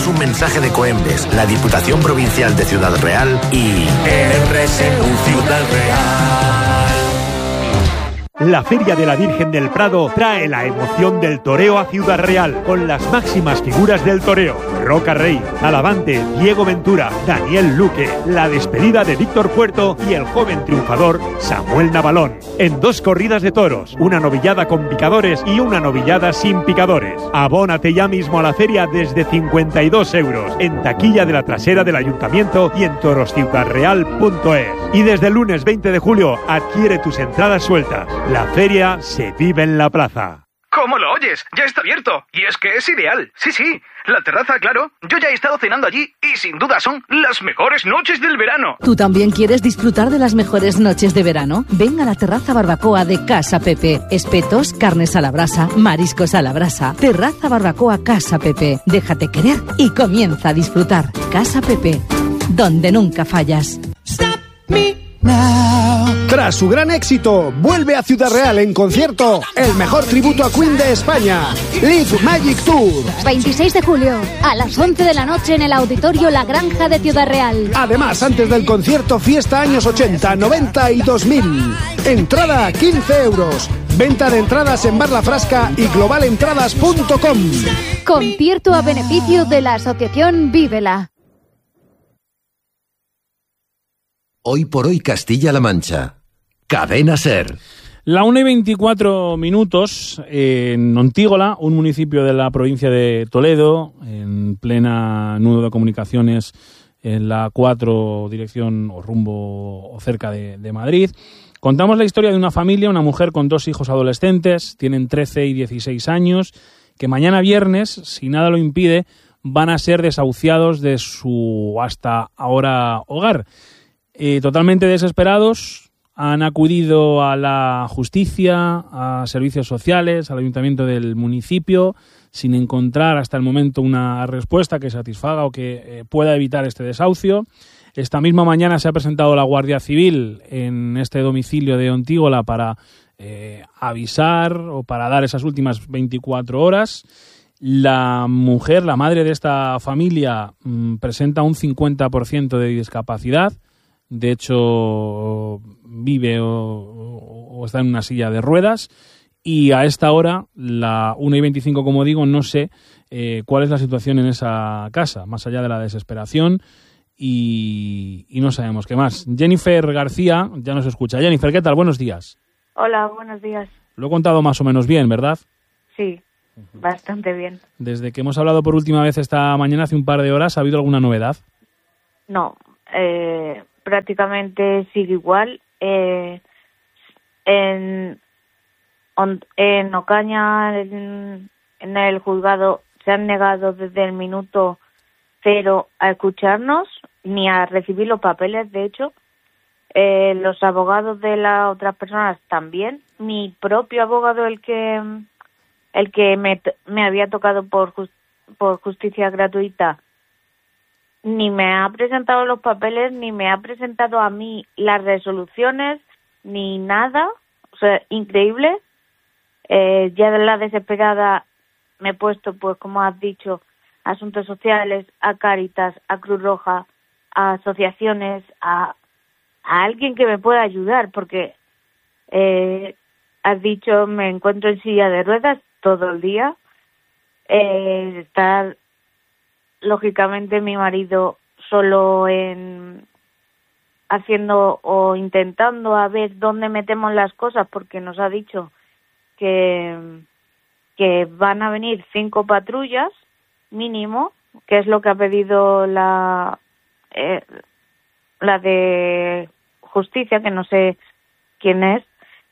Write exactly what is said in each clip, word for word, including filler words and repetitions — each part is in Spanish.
es un mensaje de Coembes, la Diputación Provincial de Ciudad Real y R S U Ciudad Real. La Feria de la Virgen del Prado trae la emoción del toreo a Ciudad Real, con las máximas figuras del toreo: Roca Rey, Alavante, Diego Ventura, Daniel Luque, la despedida de Víctor Puerto y el joven triunfador Samuel Navalón. En dos corridas de toros, una novillada con picadores y una novillada sin picadores. Abónate ya mismo a la feria desde cincuenta y dos euros, en taquilla de la trasera del Ayuntamiento y en toros ciudad real punto es. Y desde el lunes veinte de julio adquiere tus entradas sueltas. La feria se vive en la plaza. ¿Cómo lo oyes? Ya está abierto. Y es que es ideal. Sí, sí. La terraza, claro. Yo ya he estado cenando allí y sin duda son las mejores noches del verano. ¿Tú también quieres disfrutar de las mejores noches de verano? Ven a la terraza barbacoa de Casa Pepe. Espetos, carnes a la brasa, mariscos a la brasa. Terraza barbacoa Casa Pepe. Déjate querer y comienza a disfrutar. Casa Pepe, donde nunca fallas. Stop me now. Tras su gran éxito, vuelve a Ciudad Real en concierto el mejor tributo a Queen de España, Live Magic Tour. veintiséis de julio, a las once de la noche en el Auditorio La Granja de Ciudad Real. Además, antes del concierto, fiesta años ochenta, noventa y dos mil. Entrada quince euros. Venta de entradas en Bar La Frasca y global entradas punto com. Concierto a beneficio de la asociación Vívela. Hoy por hoy Castilla-La Mancha. Cadena SER. La una y veinticuatro minutos en Ontígola, un municipio de la provincia de Toledo, en plena nudo de comunicaciones en la cuatro, dirección o rumbo o cerca de, de Madrid. Contamos la historia de una familia, una mujer con dos hijos adolescentes, tienen trece y dieciséis años, que mañana viernes, si nada lo impide, van a ser desahuciados de su hasta ahora hogar. Eh, totalmente desesperados, han acudido a la justicia, a servicios sociales, al ayuntamiento del municipio, sin encontrar hasta el momento una respuesta que satisfaga o que eh, pueda evitar este desahucio. Esta misma mañana se ha presentado la Guardia Civil en este domicilio de Ontígola para eh, avisar o para dar esas últimas veinticuatro horas. La mujer, la madre de esta familia, mmm, presenta un cincuenta por ciento de discapacidad. De hecho, vive o, o está en una silla de ruedas. Y a esta hora, la una y veinticinco, como digo, no sé eh, cuál es la situación en esa casa, más allá de la desesperación. Y, y no sabemos qué más. Jennifer García ya nos escucha. Jennifer, ¿qué tal? Buenos días. Hola, buenos días. Lo he contado más o menos bien, ¿verdad? Sí, bastante bien. Desde que hemos hablado por última vez esta mañana, hace un par de horas, ¿ha habido alguna novedad? No, eh, prácticamente sigue igual. Eh, en, en Ocaña, en, en el juzgado, se han negado desde el minuto cero a escucharnos, ni a recibir los papeles, de hecho. Eh, los abogados de las otras personas también. Mi propio abogado, el que el que me, me había tocado por, just, por justicia gratuita, ni me ha presentado los papeles, ni me ha presentado a mí las resoluciones, ni nada. O sea, increíble. Eh, ya de la desesperada me he puesto, pues como has dicho, a Asuntos Sociales, a Cáritas, a Cruz Roja, a asociaciones, a, a alguien que me pueda ayudar, porque eh, has dicho, me encuentro en silla de ruedas todo el día. Eh, está, lógicamente, mi marido solo en haciendo o intentando a ver dónde metemos las cosas, porque nos ha dicho que, que van a venir cinco patrullas mínimo, que es lo que ha pedido la eh, la de justicia, que no sé quién es.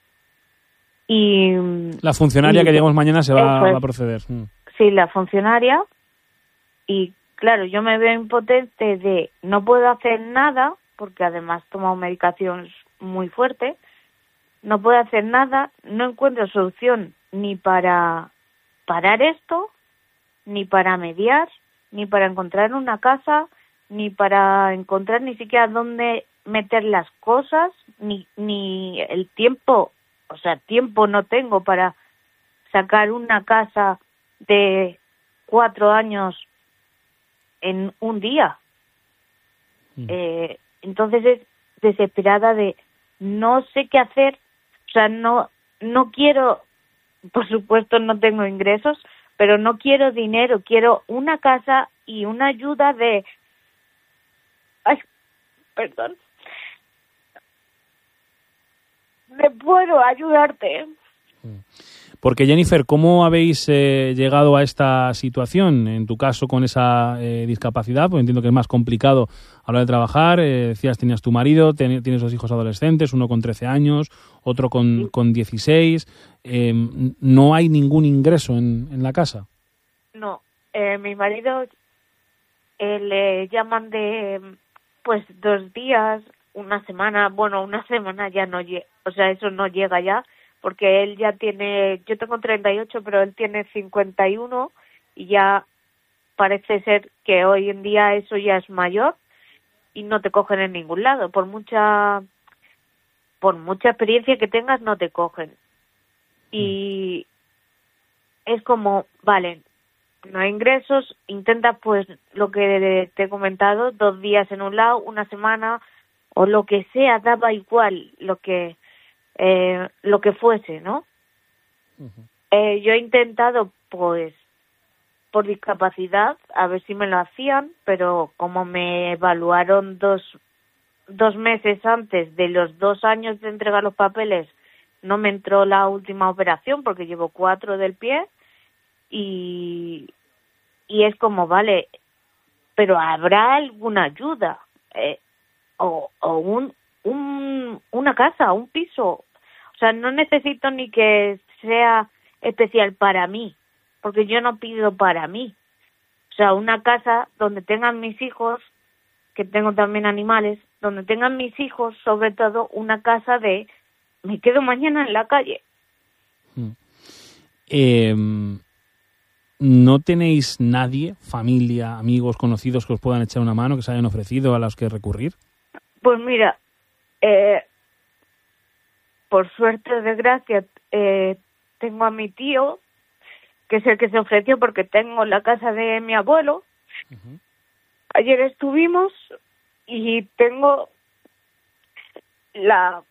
Y la funcionaria y, que llegamos mañana se va, va a proceder. Sí, la funcionaria. Y claro, yo me veo impotente de no puedo hacer nada, porque además tomo medicación muy fuerte. No puedo hacer nada, no encuentro solución ni para parar esto, ni para mediar, ni para encontrar una casa, ni para encontrar ni siquiera dónde meter las cosas, ni ni el tiempo, o sea, tiempo no tengo para sacar una casa de cuatro años en un día. Mm. Eh, entonces es desesperada de no sé qué hacer, o sea, no, no quiero, por supuesto no tengo ingresos, pero no quiero dinero, quiero una casa y una ayuda de... Ay, perdón. ¿Me puedo ayudarte? Porque, Jennifer, ¿cómo habéis eh, llegado a esta situación? En tu caso, con esa eh, discapacidad, pues entiendo que es más complicado a la hora de trabajar. Eh, decías, tenías tu marido, ten, tienes dos hijos adolescentes, uno con trece años, otro con, con dieciséis. Eh, ¿No hay ningún ingreso en, en la casa? No, eh, mi marido eh, le llaman de, pues, dos días, una semana. Bueno, una semana ya no llega, o sea, eso no llega ya. Porque él ya tiene, yo tengo treinta y ocho, pero él tiene cincuenta y uno y ya parece ser que hoy en día eso ya es mayor y no te cogen en ningún lado. Por mucha por mucha experiencia que tengas, no te cogen. Y es como, vale, no hay ingresos, intenta pues lo que te he comentado, dos días en un lado, una semana o lo que sea, daba igual lo que... Eh, lo que fuese, ¿no? Uh-huh. Eh, yo he intentado, pues, por discapacidad, a ver si me lo hacían, pero como me evaluaron dos, dos meses antes de los dos años de entregar los papeles, no me entró la última operación porque llevo cuatro del pie y, y es como, vale, pero ¿habrá alguna ayuda? Eh, o, o un... Un, una casa, un piso. O sea, no necesito ni que sea especial para mí, porque yo no pido para mí. O sea, una casa donde tengan mis hijos, que tengo también animales, donde tengan mis hijos, sobre todo una casa de me quedo mañana en la calle. Eh, ¿No tenéis nadie, familia, amigos, conocidos que os puedan echar una mano, que se hayan ofrecido, a los que recurrir? Pues mira, Eh, por suerte o desgracia, eh, tengo a mi tío, que es el que se ofreció porque tengo la casa de mi abuelo. Uh-huh. Ayer estuvimos y tengo la,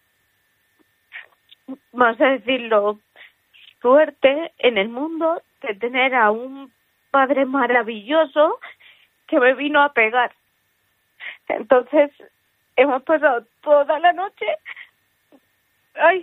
vamos a decirlo, suerte en el mundo de tener a un padre maravilloso que me vino a pegar. Entonces... hemos pasado toda la noche. Ay.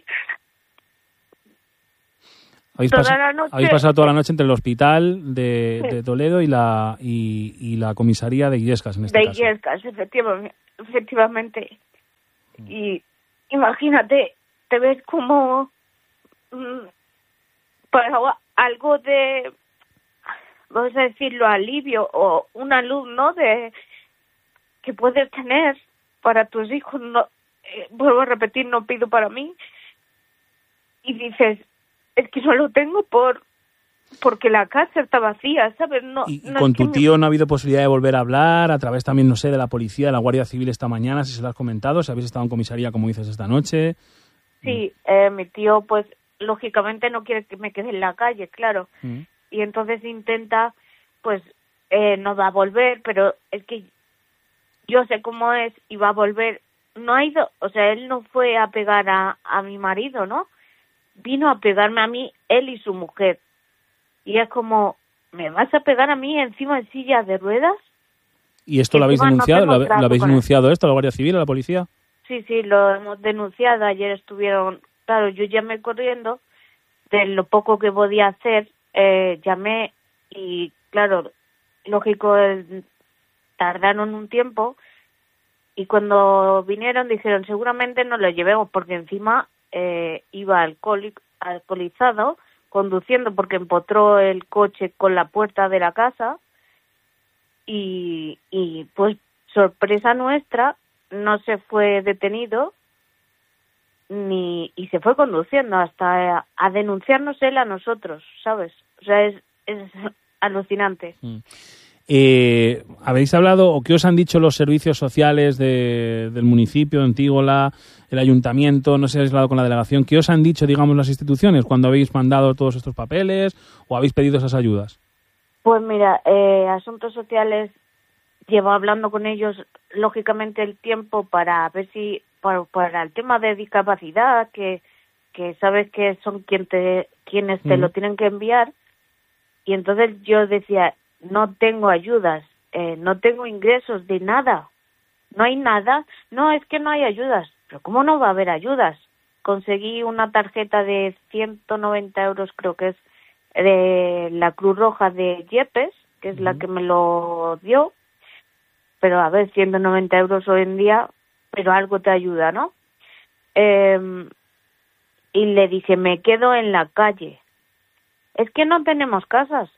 ¿Habéis, toda pas- la noche... habéis pasado toda la noche entre el hospital de, sí. de Toledo y la y, y la comisaría de Illescas, en este de caso. De Illescas, efectivamente. efectivamente. Mm. Y imagínate, te ves como mmm, para algo de, vamos a decirlo, alivio o una luz, ¿no? De que puedes tener para tus hijos. No, eh, vuelvo a repetir, no pido para mí. Y dices, es que no lo tengo por porque la casa está vacía, ¿sabes? No, ¿Y, y no con es tu me... tío no ha habido posibilidad de volver a hablar a través también, no sé, de la policía, de la Guardia Civil esta mañana, si se lo has comentado, si habéis estado en comisaría, como dices, esta noche? Sí, eh, mi tío, pues, lógicamente no quiere que me quede en la calle, claro. Mm. Y entonces intenta, pues, eh, no va a volver, pero es que yo sé cómo es y va a volver. No ha ido, o sea, él no fue a pegar a, a mi marido, ¿no? Vino a pegarme a mí, él y su mujer. Y es como, ¿me vas a pegar a mí encima en silla de ruedas? ¿Y esto lo habéis denunciado? No ¿Lo, ¿Lo habéis denunciado esto a la Guardia Civil, a la policía? Sí, sí, lo hemos denunciado. Ayer estuvieron, claro, yo llamé corriendo, de lo poco que podía hacer, eh, llamé y, claro, lógico, el, tardaron un tiempo y cuando vinieron dijeron, seguramente no lo llevemos porque encima eh, iba alcohólico, alcoholizado, conduciendo porque empotró el coche con la puerta de la casa y, y pues sorpresa nuestra, no se fue detenido ni y se fue conduciendo hasta a, a denunciarnos él a nosotros, ¿sabes? O sea, es, es alucinante. Mm. Eh, ¿Habéis hablado o qué os han dicho los servicios sociales de, del municipio de Antígola, el ayuntamiento, no sé si habéis hablado con la delegación, qué os han dicho, digamos, las instituciones cuando habéis mandado todos estos papeles o habéis pedido esas ayudas? Pues mira, eh, Asuntos Sociales llevo hablando con ellos, lógicamente, el tiempo para ver si, para, para el tema de discapacidad, que, que sabes que son quien te, quienes te uh-huh. lo tienen que enviar. Y entonces yo decía, no tengo ayudas, eh, no tengo ingresos de nada, no hay nada. No, es que no hay ayudas. Pero ¿cómo no va a haber ayudas? Conseguí una tarjeta de ciento noventa euros, creo que es, de la Cruz Roja de Yepes, que es uh-huh. la que me lo dio. Pero a ver, ciento noventa euros hoy en día, pero algo te ayuda, ¿no? Eh, y le dije, me quedo en la calle. Es que no tenemos casas.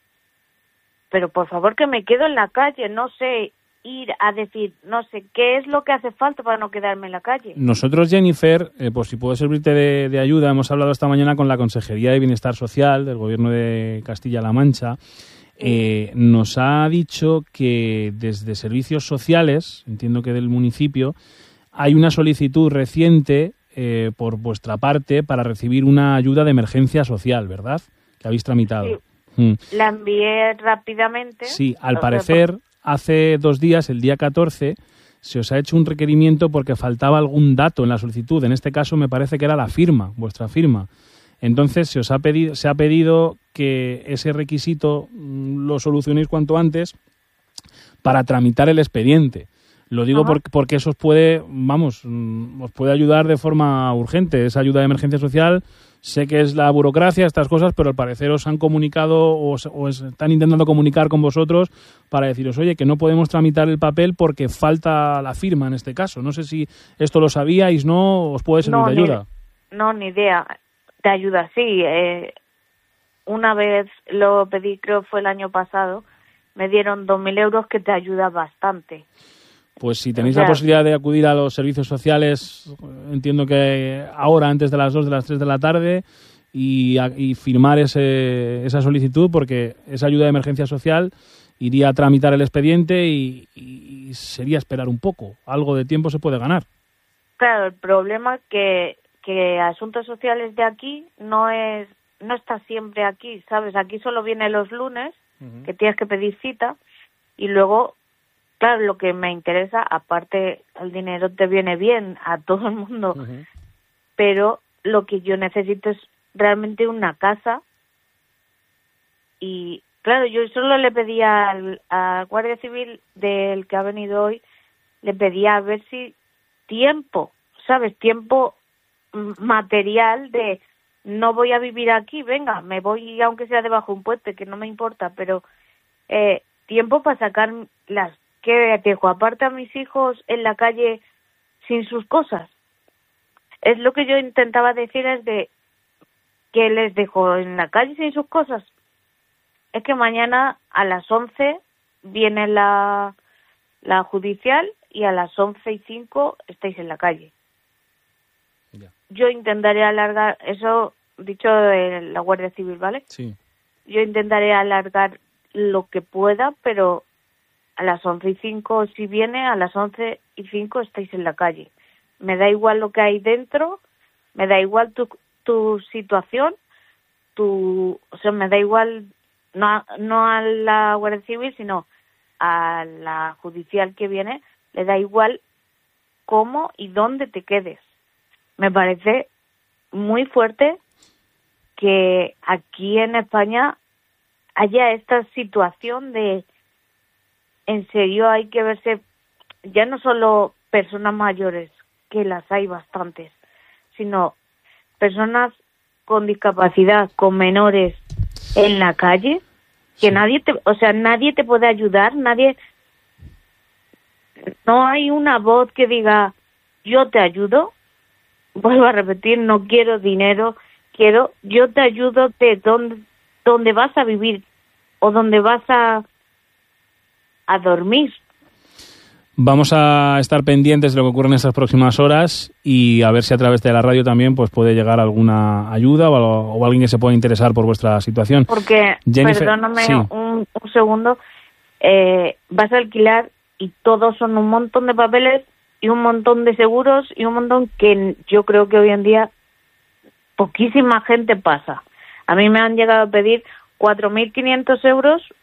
Pero por favor que me quedo en la calle, no sé ir a decir, no sé, ¿qué es lo que hace falta para no quedarme en la calle? Nosotros, Jennifer, eh, por si puedo servirte de, de ayuda, hemos hablado esta mañana con la Consejería de Bienestar Social del Gobierno de Castilla-La Mancha. Eh, nos ha dicho que desde Servicios Sociales, entiendo que del municipio, hay una solicitud reciente eh, por vuestra parte para recibir una ayuda de emergencia social, ¿verdad? Que habéis tramitado. Sí. Mm. La envié rápidamente. Sí, al parecer, hace dos días, el día catorce, se os ha hecho un requerimiento porque faltaba algún dato en la solicitud. En este caso me parece que era la firma, vuestra firma. Entonces se os ha pedido, se ha pedido que ese requisito lo solucionéis cuanto antes para tramitar el expediente. Lo digo porque, porque eso os puede, vamos, os puede ayudar de forma urgente. Esa ayuda de emergencia social, sé que es la burocracia, estas cosas, pero al parecer os han comunicado o, o están intentando comunicar con vosotros para deciros, oye, que no podemos tramitar el papel porque falta la firma en este caso. No sé si esto lo sabíais, ¿no? ¿Os puede servir no, de ayuda? Ni, no, ni idea. Te ayuda, sí. Eh, una vez lo pedí, creo fue el año pasado, me dieron dos mil euros que te ayuda bastante. Pues si tenéis o sea, la posibilidad de acudir a los servicios sociales, entiendo que ahora, antes de las dos, de las tres de la tarde, y, y firmar ese, esa solicitud, porque esa ayuda de emergencia social iría a tramitar el expediente y, y sería esperar un poco. Algo de tiempo se puede ganar. Claro, el problema es que que Asuntos Sociales de aquí no es no está siempre aquí, ¿sabes? Aquí solo viene los lunes, uh-huh. que tienes que pedir cita, y luego, claro, lo que me interesa, aparte el dinero te viene bien a todo el mundo, uh-huh. pero lo que yo necesito es realmente una casa. Y claro, yo solo le pedía al, al Guardia Civil del que ha venido hoy, le pedía a ver si tiempo, ¿sabes? Tiempo material de no voy a vivir aquí, venga, me voy aunque sea debajo de un puente, que no me importa, pero eh, tiempo para sacar las que dejo aparte a mis hijos en la calle sin sus cosas. Es lo que yo intentaba decir, es de que les dejo en la calle sin sus cosas. Es que mañana a las once viene la, la judicial y a las once y cinco estáis en la calle. Yo intentaré alargar, eso dicho de la Guardia Civil, ¿vale? Sí. Yo intentaré alargar lo que pueda, pero a las once y cinco, si viene, a las once y cinco estáis en la calle. Me da igual lo que hay dentro, me da igual tu, tu situación, tu, o sea, me da igual, no a, no a la Guardia Civil, sino a la judicial que viene, le da igual cómo y dónde te quedes. Me parece muy fuerte que aquí en España haya esta situación de, en serio, hay que verse, ya no solo personas mayores, que las hay bastantes, sino personas con discapacidad, con menores en la calle, que sí. nadie te, o sea, nadie te puede ayudar, nadie, no hay una voz que diga, yo te ayudo. Vuelvo a repetir, no quiero dinero, quiero, yo te ayudo de dónde, dónde vas a vivir o dónde vas a, a dormir. Vamos a estar pendientes de lo que ocurre en estas próximas horas y a ver si a través de la radio también pues puede llegar alguna ayuda o, o alguien que se pueda interesar por vuestra situación. Porque, Jennifer, perdóname sí. un, un segundo, eh, vas a alquilar y todos son un montón de papeles y un montón de seguros y un montón que yo creo que hoy en día poquísima gente pasa. A mí me han llegado a pedir cuatro mil quinientos euros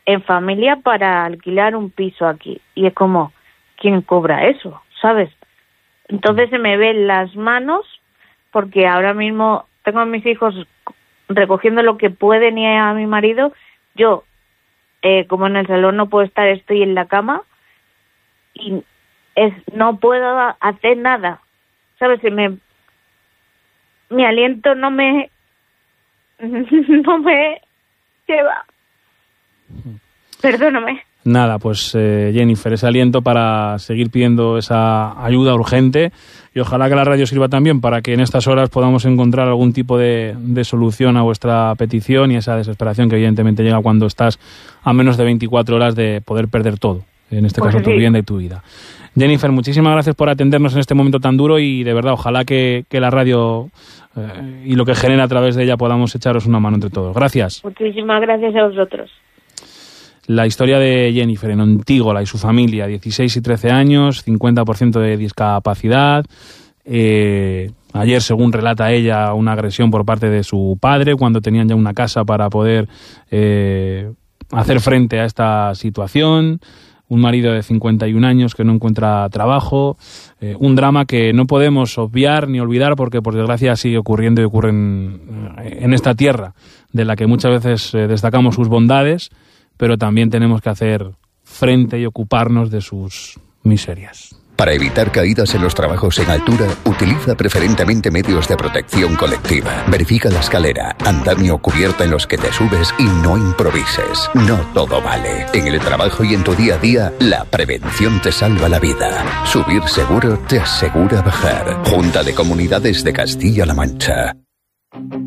en familia para alquilar un piso aquí. Y es como, ¿quién cobra eso? ¿Sabes? Entonces se me ven las manos, porque ahora mismo tengo a mis hijos recogiendo lo que pueden y a mi marido. Yo, eh, como en el salón no puedo estar, estoy en la cama y es no puedo hacer nada. ¿Sabes? Se me, mi aliento no me, no me lleva. Perdóname. Nada, pues eh, Jennifer, ese aliento para seguir pidiendo esa ayuda urgente, y ojalá que la radio sirva también para que en estas horas podamos encontrar algún tipo de, de solución a vuestra petición y esa desesperación que evidentemente llega cuando estás a menos de veinticuatro horas de poder perder todo, en este pues caso sí. Tu vivienda y tu vida. Jennifer, muchísimas gracias por atendernos en este momento tan duro y de verdad ojalá que, que la radio eh, y lo que genera a través de ella podamos echaros una mano entre todos. Gracias. Muchísimas gracias a vosotros. La historia de Jennifer en Ontígola y su familia, dieciséis y trece años, cincuenta por ciento de discapacidad. Eh, ayer, según relata ella, una agresión por parte de su padre cuando tenían ya una casa para poder eh, hacer frente a esta situación. Un marido de cincuenta y un años que no encuentra trabajo. Eh, un drama que no podemos obviar ni olvidar porque, por desgracia, sigue ocurriendo y ocurre en, en esta tierra de la que muchas veces eh, destacamos sus bondades, pero también tenemos que hacer frente y ocuparnos de sus miserias. Para evitar caídas en los trabajos en altura, utiliza preferentemente medios de protección colectiva. Verifica la escalera, andamio o cubierta en los que te subes y no improvises. No todo vale. En el trabajo y en tu día a día, la prevención te salva la vida. Subir seguro te asegura bajar. Junta de Comunidades de Castilla-La Mancha.